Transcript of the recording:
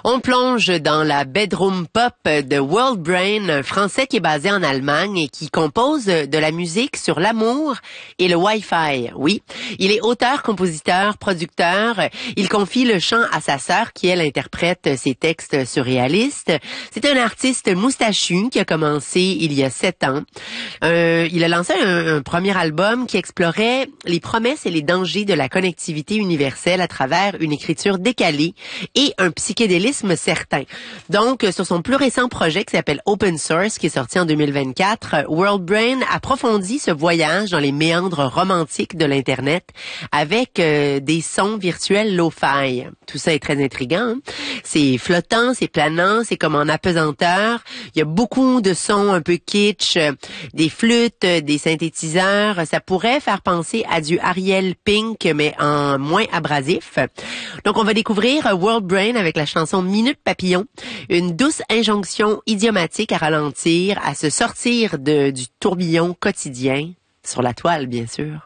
On plonge dans la bedroom pop de World Brain, un Français qui est basé en Allemagne et qui compose de la musique sur l'amour et le Wi-Fi. Oui, il est auteur, compositeur, producteur. Il confie le chant à sa sœur qui, elle, interprète ses textes surréalistes. C'est un artiste moustachu qui a commencé il y a 7 ans. Il a lancé un premier album qui explorait les promesses et les dangers de la connectivité universelle à travers une écriture décalée et un psychédélisme certain. Donc, sur son plus récent projet qui s'appelle Open Source, qui est sorti en 2024, World Brain approfondit ce voyage dans les méandres romantiques de l'Internet avec des sons virtuels lo-fi. Tout ça est très intriguant. Hein? C'est flottant, c'est planant, c'est comme en apesanteur. Il y a beaucoup de sons un peu kitsch, des flûtes, des synthétiseurs. Ça pourrait faire penser à du Ariel Pink, mais en moins abrasif. Donc, on va découvrir World Brain avec la chanson Minute Papillon, une douce injonction idiomatique à ralentir, à se sortir du tourbillon quotidien, sur la toile, bien sûr.